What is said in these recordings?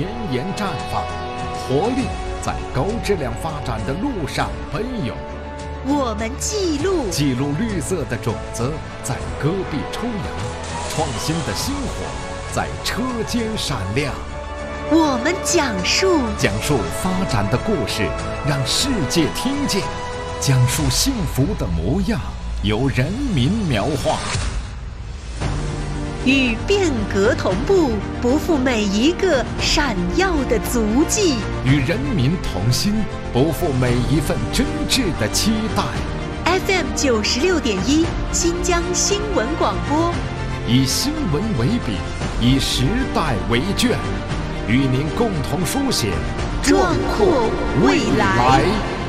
田野绽放，活力在高质量发展的路上奔涌。 我们记录绿色的种子在戈壁抽芽，创新的星火在车间闪亮。 我们讲述发展的故事，让世界听见；讲述幸福的模样，由人民描画。 与变革同步，不负每一个闪耀的足迹； 与人民同心，不负每一份真挚的期待。 FM 96.1新疆新闻广播， 以新闻为笔，以时代为卷，与您共同书写壮阔未来。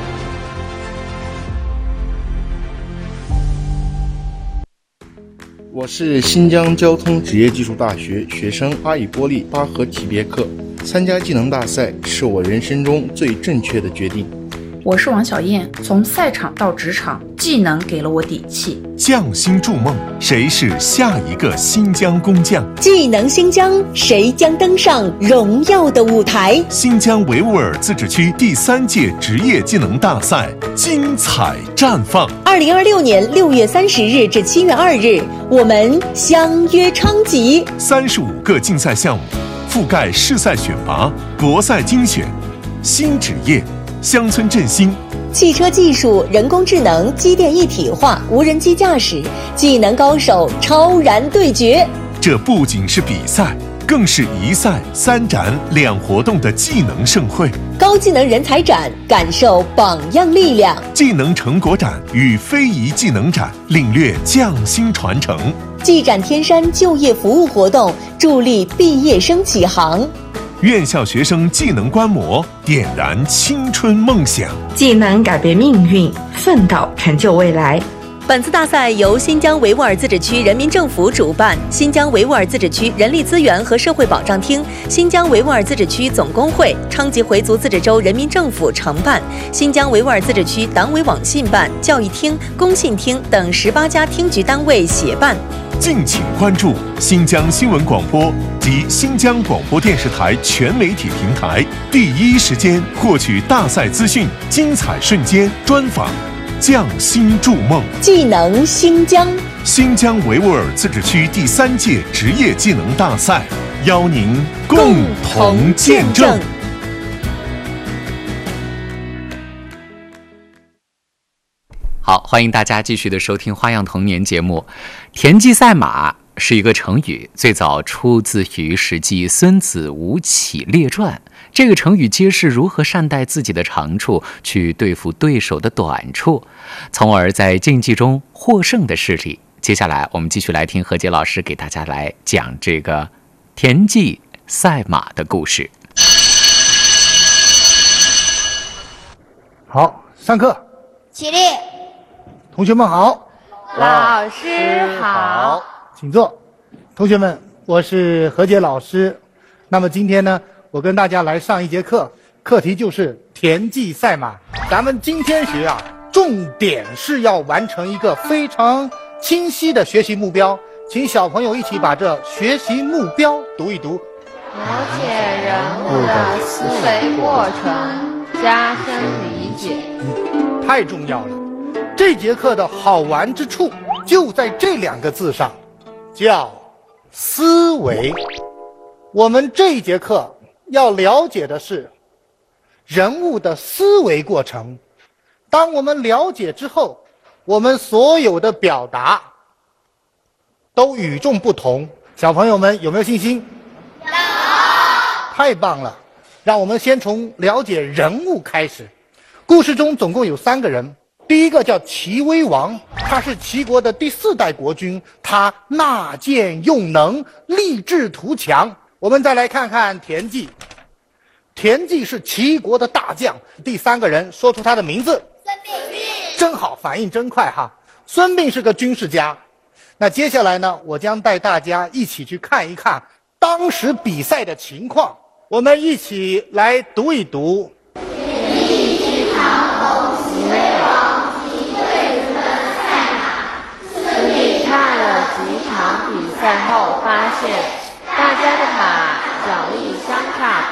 我是新疆交通职业技术大学学生阿以波利巴合体别克。参加技能大赛是我人生中最正确的决定。 我是王小燕，从赛场到职场，技能给了我底气。 匠心筑梦，谁是下一个新疆工匠？ 技能新疆，谁将登上荣耀的舞台？ 新疆维吾尔自治区第3届职业技能大赛精彩绽放。 2026年6月30日至7月2日，我们相约昌吉。 35个竞赛项目，覆盖市赛选拔、国赛精选、新职业、乡村振兴、 汽车技术、人工智能、机电一体化、无人机驾驶，技能高手超然对决。 这不仅是比赛，更是1赛3展2活动的技能盛会。 高技能人才展，感受榜样力量； 技能成果展与非遗技能展，领略匠心传承。 技展天山就业服务活动，助力毕业生起航。 院校学生技能观摩，点燃青春梦想。 技能改变命运，奋斗成就未来。 本次大赛由新疆维吾尔自治区人民政府主办，新疆维吾尔自治区人力资源和社会保障厅、新疆维吾尔自治区总工会、昌吉回族自治州人民政府承办，新疆维吾尔自治区党委网信办、教育厅、工信厅等18家厅局单位协办。 敬请关注新疆新闻广播及新疆广播电视台全媒体平台，第一时间获取大赛资讯、精彩瞬间专访。匠心筑梦， 技能新疆， 新疆维吾尔自治区第3届职业技能大赛，邀您共同见证。 好，欢迎大家继续的收听《花样童年》节目。田忌赛马是一个成语，最早出自于《史记·孙子吴起列传》。这个成语揭示如何善待自己的长处，去对付对手的短处，从而在竞技中获胜的事例。接下来我们继续来听何洁老师给大家来讲这个田忌赛马的故事。 好，上课。 起立。 同学们好。 老师好。 请坐。同学们，我是何洁老师。那么今天呢，我跟大家来上一节课，课题就是田忌赛马。咱们今天学啊，重点是要完成一个非常清晰的学习目标，请小朋友一起把这学习目标读一读。 了解人物的思维过程，加深理解。 太重要了。这节课的好玩之处就在这2个字上，叫思维。我们这一节课要了解的是人物的思维过程。当我们了解之后，我们所有的表达都与众不同。小朋友们有没有信心？有。太棒了。让我们先从了解人物开始。故事中总共有3个人。第一个叫齐威王，他是齐国的第4代国君，他纳谏用能，立志图强。我们再来看看田忌。田忌是齐国的大将。第3个人说出他的名字。孙膑。真好，反应真快哈。孙膑是个军事家。那接下来呢，我将带大家一起去看一看当时比赛的情况。我们一起来读一读。 田忌是长侯齐威王及对子的赛马。孙膑看了几场比赛后，发现大家的马脚力相差